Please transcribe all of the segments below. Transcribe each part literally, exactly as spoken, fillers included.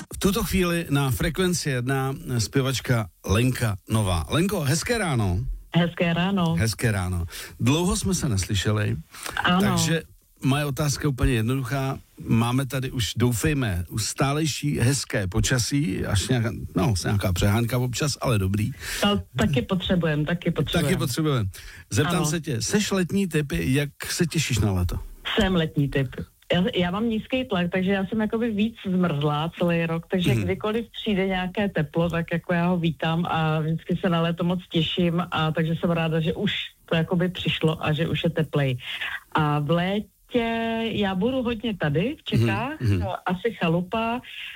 V tuto chvíli na Frekvenci jedna zpěvačka Lenka Nová. Lenko, hezké ráno. Hezké ráno. Hezké ráno. Dlouho jsme se neslyšeli, ano. Takže moje otázka je úplně jednoduchá. Máme tady už, doufejme, stálejší hezké počasí, až nějaká, no, nějaká přehánka občas, ale dobrý. To taky potřebujeme, taky potřebujeme. Taky potřebujeme. Zeptám ano. se tě, seš letní typ, jak se těšíš na léto? Jsem letní typ. Já, já mám nízký tlak, takže já jsem jakoby víc zmrzlá celý rok, takže hmm. kdykoliv přijde nějaké teplo, tak jako já ho vítám a vždycky se na léto moc těším, a takže jsem ráda, že už to jakoby přišlo a že už je teplej. A v létě já budu hodně tady v Čechách, hmm. asi chalupa.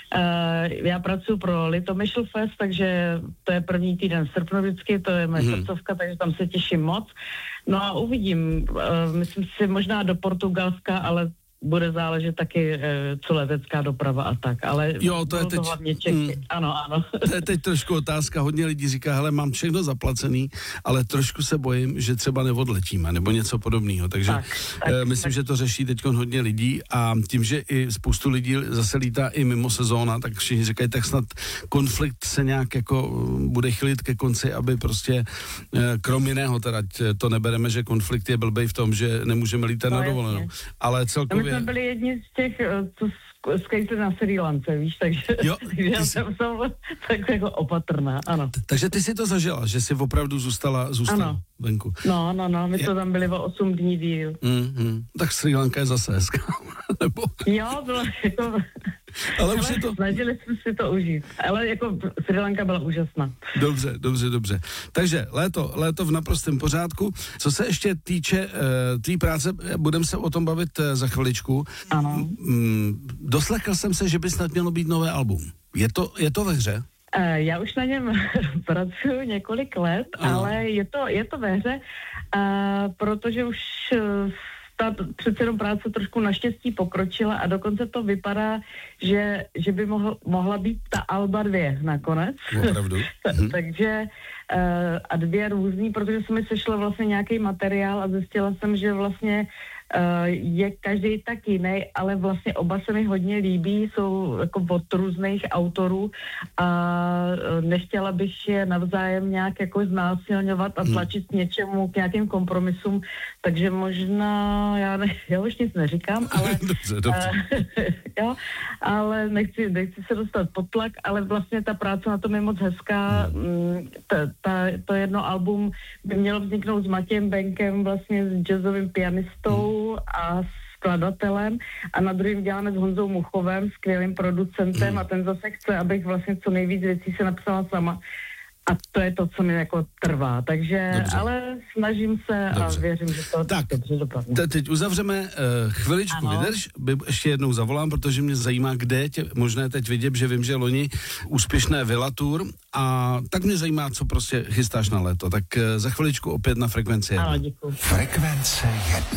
Uh, já pracuji pro Litomyšl Fest, takže to je první týden srpna vždycky, to je moje hmm. srdcovka, takže tam se těším moc. No a uvidím, uh, myslím si možná do Portugalska, ale bude záležet taky, co letecká doprava a tak, ale jo, to je teď, to hlavně Čechy. Mm, ano, ano. To je teď trošku otázka, hodně lidí říká, hele, mám všechno zaplacený, ale trošku se bojím, že třeba neodletíme, nebo něco podobného, takže tak, tak, uh, myslím, tak. že to řeší teď hodně lidí a tím, že i spoustu lidí zase lítá i mimo sezóna, tak všichni říkají, tak snad konflikt se nějak jako bude chylit ke konci, aby prostě uh, krom jiného, teda to nebereme, že konflikt je blbej v tom, že nemůžeme lítat no, na dovolenou, ale celkově jsme byli jedni z těch, co skejtli na Srí Lance, víš, takže, jo, takže já jsem tak jako opatrná, ano. T- takže ty si to zažila, že jsi opravdu zůstala, zůstala ano. venku. No, no, no, my to tam byli o osm dní díl. Mm-hmm. Tak Srí Lanka je zase hezká, nebo? Jo, bylo jako... Ale už je to... Snažili jsme si to užít, ale jako Srí Lanka byla úžasná. Dobře, dobře, dobře. Takže léto, léto v naprostém pořádku. Co se ještě týče uh, tvý práce, budeme se o tom bavit uh, za chviličku. Ano. Mm, doslechl jsem se, že by snad mělo být nové album. Je to, je to ve hře? Uh, já už na něm pracuji několik let, ano. ale je to, je to ve hře, uh, protože už... Uh, ta přece jenom práce trošku naštěstí pokročila a dokonce to vypadá, že, že by mohl, mohla být ta Alba dvě nakonec. Opravdu. t- takže uh, a dvě různý, protože se mi sešlo vlastně nějaký materiál a zjistila jsem, že vlastně uh, je každý tak jiný, ale vlastně oba se mi hodně líbí, jsou jako od různých autorů a uh, nechtěla bych je navzájem nějak jako znásilňovat a tlačit hmm. něčemu k nějakým kompromisům, takže možná já, ne, já už nic neříkám, ale dobře, dobře. Uh, jo, ale nechci, nechci se dostat pod tlak, ale vlastně ta práce na tom je moc hezká. Hmm. Ta, ta, to jedno album by mělo vzniknout s Matějem Benkem, vlastně s jazzovým pianistou hmm. a skladatelem a na druhým děláme s Honzou Muchovem, skvělým producentem hmm. a ten zase chce, abych vlastně co nejvíc věcí se napsala sama. A to je to, co mi jako trvá, takže, dobře. Ale snažím se dobře. A věřím, že to tak, dobře dopadne. Te, teď uzavřeme uh, chviličku, ano. Vydrž, by, ještě jednou zavolám, protože mě zajímá, kde je tě možné teď vidět, že vím, že loni úspěšné Villa Tour a tak mě zajímá, co prostě chystáš na léto, tak uh, za chviličku opět na Frekvenci jedna. Ano, děkuji. Frekvence jedna.